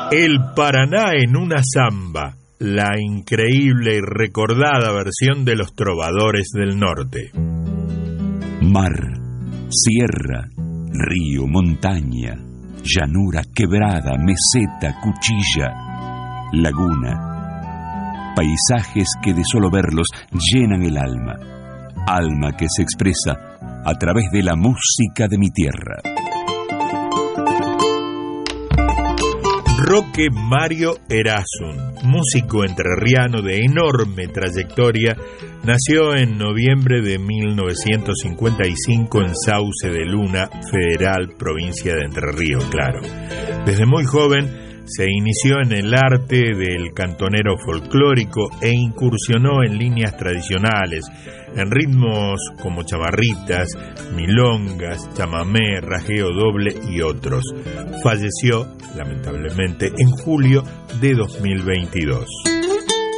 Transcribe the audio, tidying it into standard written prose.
El Paraná en una samba, la increíble y recordada versión de los trovadores del norte. Mar, sierra, río, montaña, llanura, quebrada, meseta, cuchilla, laguna. Paisajes que de solo verlos llenan el alma. Alma que se expresa a través de la música de mi tierra. Roque Mario Erasun, músico entrerriano de enorme trayectoria, nació en noviembre de 1955 en Sauce de Luna, Federal, provincia de Entre Ríos, claro. Desde muy joven se inició en el arte del cantonero folclórico e incursionó en líneas tradicionales, en ritmos como chamarritas, milongas, chamamé, rajeo doble y otros. Falleció, lamentablemente, en julio de 2022.